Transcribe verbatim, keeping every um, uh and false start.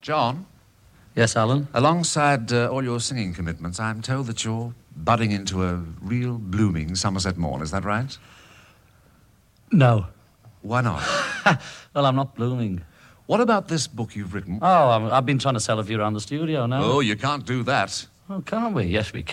John? Yes, Alan? Alongside uh, all your singing commitments, I'm told that you're budding into a real blooming Somerset Maugham. Is that right? No. Why not? Well, I'm not blooming. What about this book you've written? Oh, I'm, I've been trying to sell it for you around the studio now. Oh, you can't do that. Oh, can't we? Yes, we can.